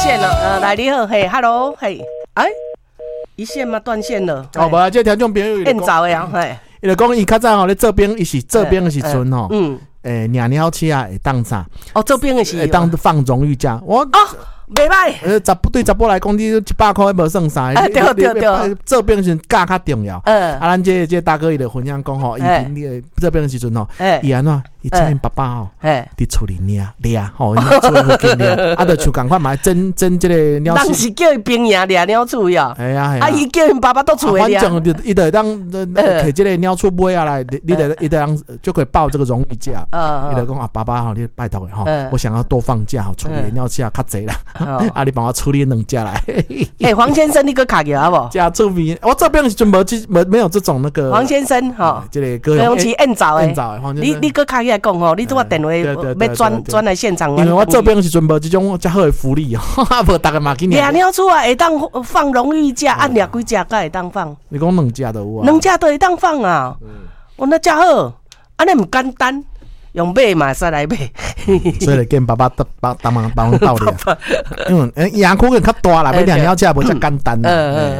线了，来你好，嘿 ，Hello， 嘿，哎，一线吗？断线了。 哦，无啊，这听众朋友变早的呀，嘿， 伊就讲伊较早吼咧做兵，伊是做兵的时阵吼，鸟鸟车啊会当啥？ 哦，做兵的是会当放荣誉假，我哦。袂歹， 对查甫来讲，你100块无算啥。 对， 做兵时价较重要。咱这大哥伊就分享讲吼，以前你做兵时阵吼，伊安怎？伊请因爸爸吼，伫厝里掠吼，厝附近掠，就像赶快嘛争这个鸟。 当时叫伊兵营掠鸟厝呀， 哎呀， 伊叫因爸爸到厝里掠。 反正伊就当摕这个鸟厝买下来，伊就当就可以报这个荣誉假。伊就讲啊，爸爸吼，你拜托吼，我想要多放假吼，处理鸟车较济啦。你帮我处理2只来。 黄先生，你个卡叫好不？ 加出名，我这边是没有这种那个。 黄先生哈， 这个歌用起按早诶，你个卡起来讲吼，你做电话要转来现场。 因为我这边是没这种较好的福利哦，无大家嘛今年。 掠鸟厝啊，会当放荣誉假，按掠几只才会当放？ 你讲2只都有啊 ？2只都会当放啊！哦，那真好，安尼唔简单。用买嘛，使来买， 所以跟爸爸帮忙斗掠，因为野区个较大啦，要掠鸟车无遮简单啦。